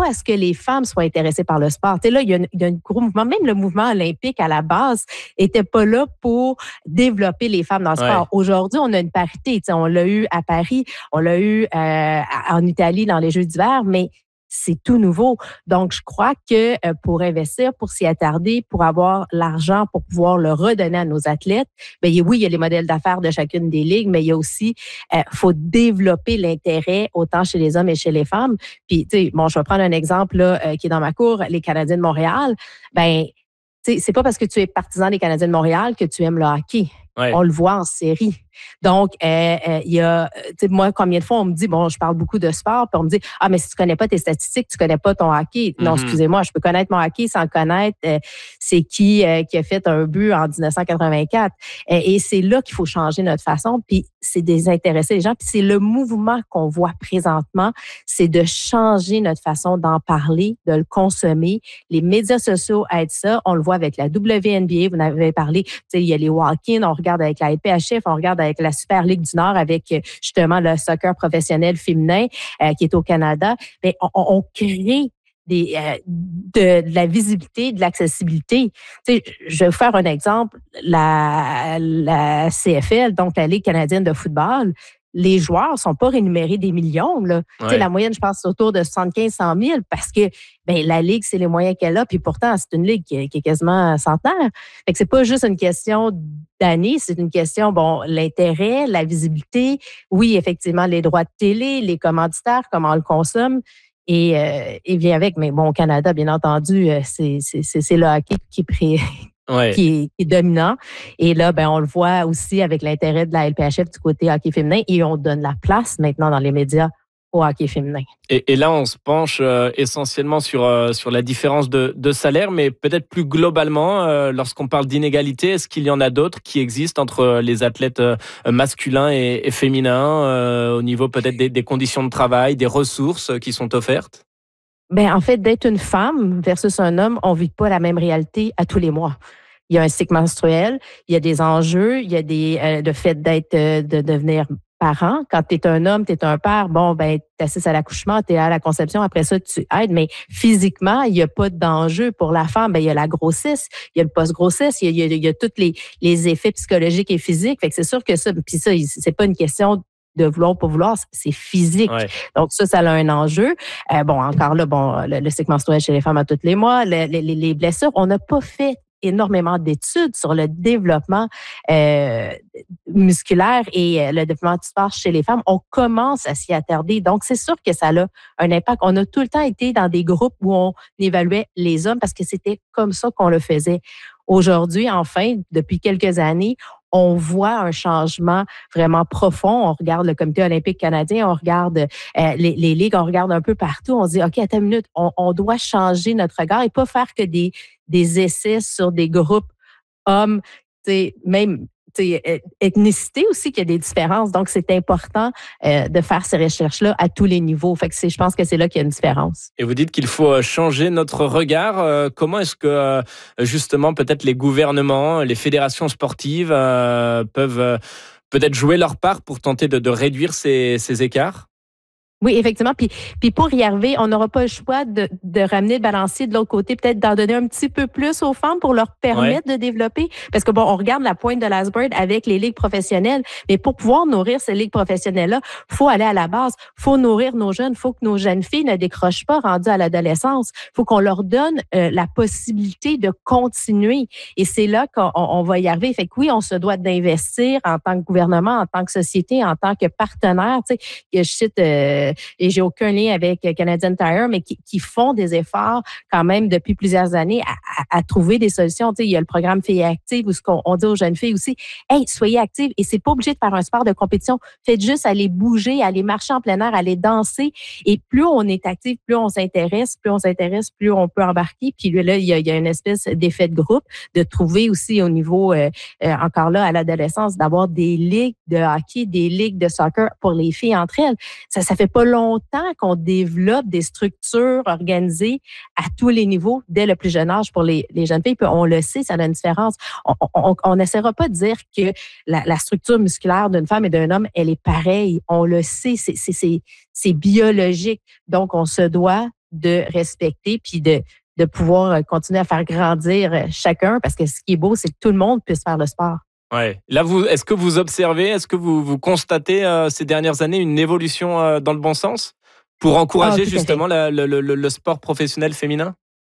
à ce que les femmes soient intéressées par le sport. Tu sais, là, il y a un gros mouvement. Même le mouvement olympique, à la base, était pas là pour développer les femmes dans le sport. Aujourd'hui, on a une parité. Tu sais, on l'a eu à Paris, on l'a eu en Italie dans les Jeux d'hiver, mais c'est tout nouveau. Donc, je crois que pour investir, pour s'y attarder, pour avoir l'argent pour pouvoir le redonner à nos athlètes, bien, oui, il y a les modèles d'affaires de chacune des ligues, mais il y a aussi, faut développer l'intérêt autant chez les hommes et chez les femmes. Puis, tu sais, bon, je vais prendre un exemple là, qui est dans ma cour, les Canadiens de Montréal. Ben, tu sais, c'est pas parce que tu es partisan des Canadiens de Montréal que tu aimes le hockey. Ouais. On le voit en série. Donc, il y a, tu sais, moi, combien de fois on me dit, bon, je parle beaucoup de sport, puis on me dit, ah, mais si tu connais pas tes statistiques, tu connais pas ton hockey. Non, excusez-moi, je peux connaître mon hockey sans connaître c'est qui a fait un but en 1984. Et c'est là qu'il faut changer notre façon, puis c'est désintéresser les gens. Puis c'est le mouvement qu'on voit présentement, c'est de changer notre façon d'en parler, de le consommer. Les médias sociaux aident ça. On le voit avec la WNBA, vous en avez parlé. Tu sais, il y a les walk-ins, on regarde avec la LPHF, on regarde avec la Super Ligue du Nord, avec justement le soccer professionnel féminin qui est au Canada. Mais on crée de la visibilité, de l'accessibilité. Tu sais, je vais vous faire un exemple. La CFL, donc la Ligue canadienne de football, les joueurs sont pas rémunérés des millions. Là. Tu sais, la moyenne, je pense, c'est autour de 75-100 000 parce que ben, la Ligue, c'est les moyens qu'elle a. Puis pourtant, c'est une Ligue qui est quasiment centenaire. Fait que c'est pas juste une question d'années, c'est une question, bon, l'intérêt, la visibilité. Oui, effectivement, les droits de télé, les commanditaires, comment on le consomme. Et vient avec. Mais bon, au Canada, bien entendu, c'est le hockey qui est dominant. Et là, ben, on le voit aussi avec l'intérêt de la LPHF du côté hockey féminin et on donne la place maintenant dans les médias au hockey féminin. Et là, on se penche essentiellement sur la différence de salaire, mais peut-être plus globalement, lorsqu'on parle d'inégalité, est-ce qu'il y en a d'autres qui existent entre les athlètes masculins et féminins au niveau peut-être des conditions de travail, des ressources qui sont offertes? Ben, en fait, d'être une femme versus un homme, on vit pas la même réalité à tous les mois. Il y a un cycle menstruel, il y a des enjeux, il y a le fait de devenir parent. Quand tu es un homme, tu es un père, bon, ben, tu assistes à l'accouchement, tu es à la conception, après ça, tu aides. Mais physiquement, il n'y a pas d'enjeu pour la femme. Ben, il y a la grossesse, il y a le post-grossesse, il y a tous les effets psychologiques et physiques. Fait que c'est sûr que ça, puis ça, c'est pas une question de vouloir pour vouloir, c'est physique. Ouais. Donc ça a un enjeu. Bon, encore là, bon, le cycle menstruel chez les femmes à tous les mois, les blessures, on n'a pas fait énormément d'études sur le développement musculaire et le développement du sport chez les femmes. On commence à s'y attarder. Donc, c'est sûr que ça a un impact. On a tout le temps été dans des groupes où on évaluait les hommes parce que c'était comme ça qu'on le faisait. Aujourd'hui, enfin, depuis quelques années, on voit un changement vraiment profond. On regarde le Comité olympique canadien, on regarde les ligues, on regarde un peu partout. On se dit, OK, attends une minute, on doit changer notre regard et pas faire que des essais sur des groupes hommes, même ethnicité aussi, qu'il y a des différences. Donc, c'est important de faire ces recherches-là à tous les niveaux. Fait que je pense que c'est là qu'il y a une différence. Et vous dites qu'il faut changer notre regard. Comment est-ce que, justement, peut-être les gouvernements, les fédérations sportives peuvent peut-être jouer leur part pour tenter de réduire ces écarts? Oui, effectivement. Puis pour y arriver, on n'aura pas le choix de ramener le balancier de l'autre côté, peut-être d'en donner un petit peu plus aux femmes pour leur permettre de développer. Parce que bon, on regarde la pointe de l'iceberg avec les ligues professionnelles, mais pour pouvoir nourrir ces ligues professionnelles-là, faut aller à la base, faut nourrir nos jeunes, faut que nos jeunes filles ne décrochent pas rendues à l'adolescence, faut qu'on leur donne la possibilité de continuer. Et c'est là qu'on va y arriver. Fait que oui, on se doit d'investir en tant que gouvernement, en tant que société, en tant que partenaire. Tu sais, je cite et j'ai aucun lien avec Canadian Tire, mais qui font des efforts quand même depuis plusieurs années à trouver des solutions. Tu sais, il y a le programme Filles actives où on dit aux jeunes filles aussi, hey, soyez actives et c'est pas obligé de faire un sport de compétition. Faites juste aller bouger, aller marcher en plein air, aller danser. Et plus on est actif, plus on s'intéresse, plus on peut embarquer. Puis là, il y a une espèce d'effet de groupe, de trouver aussi au niveau, encore là, à l'adolescence, d'avoir des ligues de hockey, des ligues de soccer pour les filles entre elles. Ça fait pas longtemps qu'on développe des structures organisées à tous les niveaux dès le plus jeune âge pour les jeunes filles. Puis on le sait, ça a une différence. On n'essaiera pas de dire que la structure musculaire d'une femme et d'un homme, elle est pareille. On le sait, c'est biologique. Donc, on se doit de respecter puis de pouvoir continuer à faire grandir chacun parce que ce qui est beau, c'est que tout le monde puisse faire le sport. Ouais. Là, est-ce que vous observez, est-ce que vous constatez ces dernières années une évolution dans le bon sens pour Ah, encourager tout à fait. justement le sport professionnel féminin?